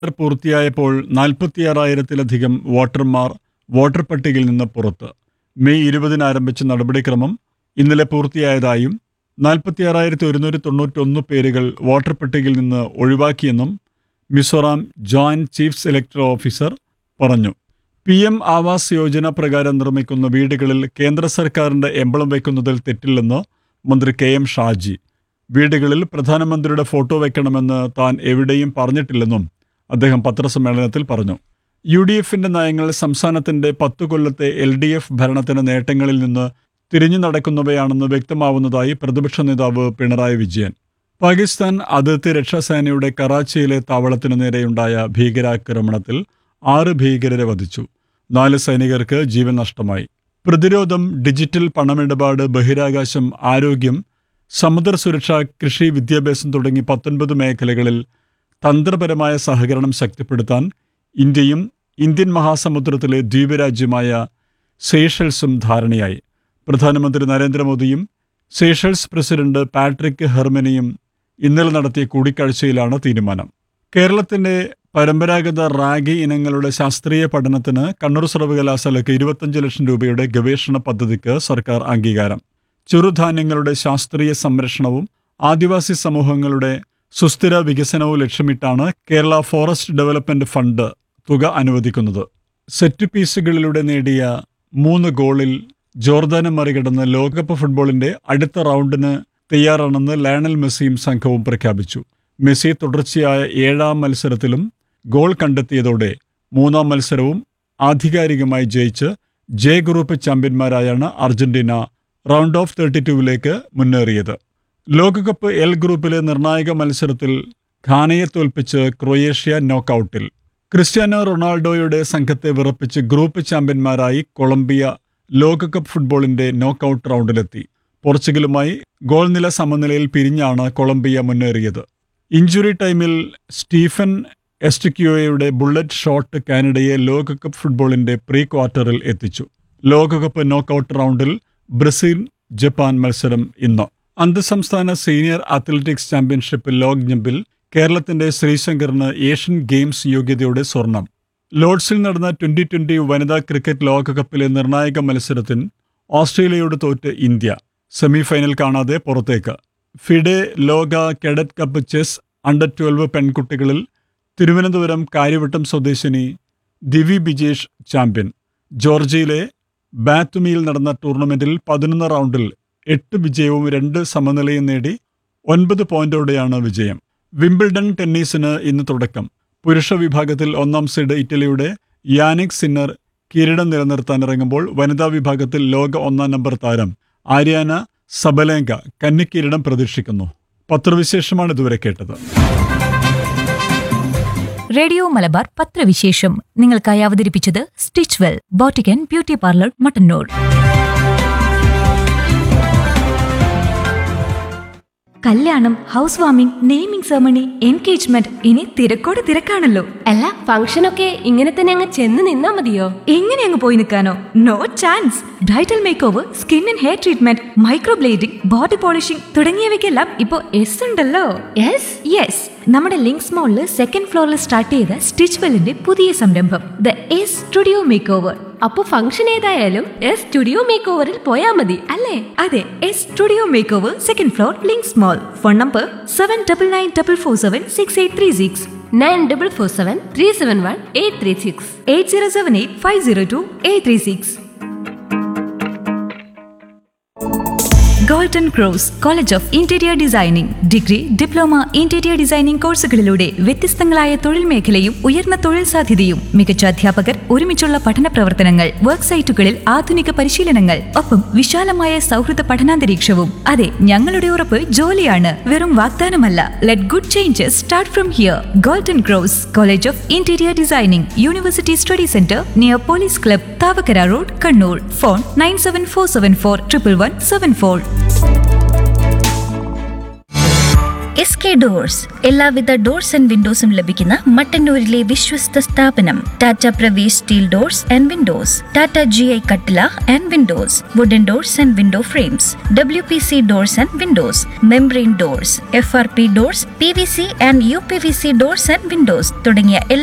പൂർത്തിയായപ്പോൾ 46,000-ലധികം വോട്ടർമാർ വോട്ടർ പട്ടികയിൽ നിന്ന് പുറത്ത്. മെയ് 20 ആരംഭിച്ച നടപടിക്രമം ഇന്നലെ പൂർത്തിയായതായും 46,191 പേരുകൾ വോട്ടർ പട്ടികയിൽ നിന്ന് ഒഴിവാക്കിയെന്നും Mizoram joint chief electoral officer പറഞ്ഞു. PM ആവാസ് യോജന പ്രകാരം നിർമ്മിക്കുന്ന വീടുകളിൽ കേന്ദ്ര സർക്കാരിന്റെ എംബ്ലം വയ്ക്കുന്നതിൽ തെറ്റില്ലെന്ന് മന്ത്രി KM ഷാജി. വീടുകളിൽ പ്രധാനമന്ത്രിയുടെ ഫോട്ടോ വയ്ക്കണമെന്ന് താൻ എവിടെയും പറഞ്ഞിട്ടില്ലെന്നും അദ്ദേഹം പത്രസമ്മേളനത്തിൽ പറഞ്ഞു. UDFന്റെ നയങ്ങൾ സംസ്ഥാനത്തിന്റെ 10 കൊല്ലത്തെ LDF ഭരണത്തിന്റെ നേട്ടങ്ങളിൽ നിന്ന് തിരിഞ്ഞു നടക്കുന്നവയാണെന്ന് വ്യക്തമാവുന്നതായി പ്രതിപക്ഷ നേതാവ് പിണറായി വിജയൻ. പാകിസ്ഥാൻ അതിർത്തി രക്ഷാസേനയുടെ കറാച്ചിയിലെ താവളത്തിനു നേരെയുണ്ടായ ഭീകരാക്രമണത്തിൽ 6 ഭീകരരെ വധിച്ചു. 4 സൈനികർക്ക് ജീവൻ നഷ്ടമായി. പ്രതിരോധം, ഡിജിറ്റൽ പണമിടപാട്, ബഹിരാകാശം, ആരോഗ്യം, സമുദ്ര സുരക്ഷ, കൃഷി, വിദ്യാഭ്യാസം തുടങ്ങി 19 മേഖലകളിൽ തന്ത്രപരമായ സഹകരണം ശക്തിപ്പെടുത്താൻ ഇന്ത്യയും ഇന്ത്യൻ മഹാസമുദ്രത്തിലെ ദ്വീപരാജ്യമായ സെയ്ഷൽസും ധാരണയായി. പ്രധാനമന്ത്രി നരേന്ദ്രമോദിയും സെയ്ഷൽസ് പ്രസിഡന്റ് പാട്രിക് ഹെർമനിയും ഇന്നലെ നടത്തിയ കൂടിക്കാഴ്ചയിലാണ് തീരുമാനം. കേരളത്തിന്റെ പരമ്പരാഗത റാഗി ഇനങ്ങളുടെ ശാസ്ത്രീയ പഠനത്തിന് കണ്ണൂർ സർവകലാശാലയ്ക്ക് 25 ലക്ഷം രൂപയുടെ ഗവേഷണ പദ്ധതിക്ക് സർക്കാർ അംഗീകാരം. ചെറുധാന്യങ്ങളുടെ ശാസ്ത്രീയ സംരക്ഷണവും ആദിവാസി സമൂഹങ്ങളുടെ സുസ്ഥിര വികസനവും ലക്ഷ്യമിട്ടാണ് കേരള ഫോറസ്റ്റ് ഡെവലപ്മെന്റ് ഫണ്ട് തുക അനുവദിക്കുന്നത്. സെറ്റ് പീസുകളിലൂടെ നേടിയ 3 ഗോളിൽ ജോർദാനെ മറികടന്ന് ലോകകപ്പ് ഫുട്ബോളിന്റെ അടുത്ത റൗണ്ടിന് തയ്യാറാണെന്ന് ലയണൽ മെസ്സിയും സംഘവും പ്രഖ്യാപിച്ചു. മെസ്സി തുടർച്ചയായ 7ാം മത്സരത്തിലും ഗോൾ കണ്ടെത്തിയതോടെ 3ാം മത്സരവും ആധികാരികമായി ജയിച്ച് J group ചാമ്പ്യന്മാരായാണ് Argentina round of 32ലേക്ക് മുന്നേറിയത്. ലോകകപ്പ് എൽ ഗ്രൂപ്പിലെ നിർണായക മത്സരത്തിൽ ഘാനയെ തോൽപ്പിച്ച് ക്രൊയേഷ്യ നോക്കൌട്ടിൽ. ക്രിസ്ത്യാനോ റൊണാൾഡോയുടെ സംഘത്തെ വിറപ്പിച്ച് ഗ്രൂപ്പ് ചാമ്പ്യന്മാരായി കൊളംബിയ ലോകകപ്പ് ഫുട്ബോളിന്റെ നോക്കൌട്ട് റൗണ്ടിലെത്തി. പോർച്ചുഗലുമായി ഗോൾ നില സമനിലയിൽ പിരിഞ്ഞാണ് കൊളംബിയ മുന്നേറിയത്. ഇഞ്ചുറി ടൈമിൽ സ്റ്റീഫൻ എസ്റ്റിക്യോയുടെ ബുള്ളറ്റ് ഷോട്ട് കാനഡയെ ലോകകപ്പ് ഫുട്ബോളിന്റെ പ്രീ ക്വാർട്ടറിൽ എത്തിച്ചു. ലോകകപ്പ് നോക്കൌട്ട് റൗണ്ടിൽ ബ്രസീൽ ജപ്പാൻ മത്സരം ഇന്ന്. അന്തർസംസ്ഥാന സീനിയർ അത്ലറ്റിക്സ് ചാമ്പ്യൻഷിപ്പ് ലോങ് ജമ്പിൽ കേരളത്തിന്റെ ശ്രീശങ്കറിന് ഏഷ്യൻ ഗെയിംസ് യോഗ്യതയോടെ സ്വർണം. ലോർഡ്സിൽ നടന്ന 2020 വനിതാ ക്രിക്കറ്റ് ലോകകപ്പിലെ നിർണായക മത്സരത്തിൽ ഓസ്ട്രേലിയയോട് തോറ്റ് ഇന്ത്യ സെമിഫൈനൽ കാണാതെ പുറത്തേക്ക്. ഫിഡെ ലോക cadet cup chess under 12 പെൺകുട്ടികളിൽ Thiruvananthapuram Karyavattom സ്വദേശിനി ദിവി ബിജേഷ് ചാമ്പ്യൻ. ജോർജിയയിലെ ബാത്തുമിയിൽ നടന്ന ടൂർണമെന്റിൽ 11 റൗണ്ടിൽ 8 വിജയവും 2 സമനിലയും നേടി 9 പോയിന്റോടെയാണ് വിജയം. വിംബിൾഡൺ ടെന്നീസിന് ഇന്ന് തുടക്കം. പുരുഷ വിഭാഗത്തിൽ 1ാം സീഡ് ഇറ്റലിയുടെ യാനിക് സിന്നർ കിരീടം നിലനിർത്താനിറങ്ങുമ്പോൾ വനിതാ വിഭാഗത്തിൽ ലോക 1ാം നമ്പർ താരം ആര്യാന സബലേങ്ക കന്നിക്കിരീടം പ്രതീക്ഷിക്കുന്നു. പത്രവിശേഷമാണ് ഇതുവരെ കേട്ടത്. റേഡിയോ മലബാർ പത്രവിശേഷം നിങ്ങൾക്കായി അവതരിപ്പിച്ചത് stitch well boutique and beauty parlour Mattannur. കല്യാണം, house warming, naming ceremony, engagement, ഇനി തിരക്കോട് തിരക്കാണല്ലോ. അല്ല, ഫംഗ്ഷനൊക്കെ ഇങ്ങനെ തന്നെ അങ്ങ് ചെന്ന് നിന്നാ മതിയോ? എങ്ങനെ അങ്ങ് പോയി നിൽക്കാനോ? No chance. Bridal make over, skin and hair treatment, microblading, body polishing തുടങ്ങിയവയ്ക്കെല്ലാം ഇപ്പോ എസ് ഉണ്ടല്ലോ. യെസ്, നമ്മുടെ ലിങ്ക്സ് മോളില് 2nd ഫ്ലോറിൽ സ്റ്റാർട്ട് ചെയ്ത സ്റ്റിച്ച് വെല്ലിന്റെ പുതിയ സംരംഭം the S studio make over. അപ്പൊ ഫംഗ്ഷൻ ഏതായാലും എസ് സ്റ്റുഡിയോ മേക്ക് ഓവറിൽ പോയാ മതി അല്ലേ? അതെ, S studio make over 2nd floor links mall. Phone number 7994476836 9447371836 8078502836. Golden cross college of interior designing degree, diploma, interior designing കോഴ്സുകളിലൂടെ വ്യത്യസ്തങ്ങളായ തൊഴിൽ മേഖലയും ഉയർന്ന തൊഴിൽ സാധ്യതയും, മികച്ച അധ്യാപകർ, ഒരുമിച്ചുള്ള പഠന പ്രവർത്തനങ്ങൾ, വർക്ക് സൈറ്റുകളിൽ ആധുനിക പരിശീലനങ്ങൾ, ഒപ്പം വിശാലമായ സൗഹൃദ പഠനാന്തരീക്ഷവും. അതെ, ഞങ്ങളുടെ ഉറപ്പ് ജോലിയാണ്, വെറും വാഗ്ദാനമല്ല. Let good changes start from here. Golden cross college of interior designing, university study centre near police club, Thavakkara road, Kannur. Phone 9747411174. SK doors എല്ലാവിധ ഡോർസ് ആൻഡ് വിൻഡോസും ലഭിക്കുന്ന മട്ടന്നൂരിലെ വിശ്വസ്ത സ്ഥാപനം. Tata Pravesh steel doors and Windows, Tata GI കട്ടില and Windows, wooden doors and window frames, WPC doors and Windows, membrane doors, FRP doors, PVC and UPVC doors and Windows തുടങ്ങിയ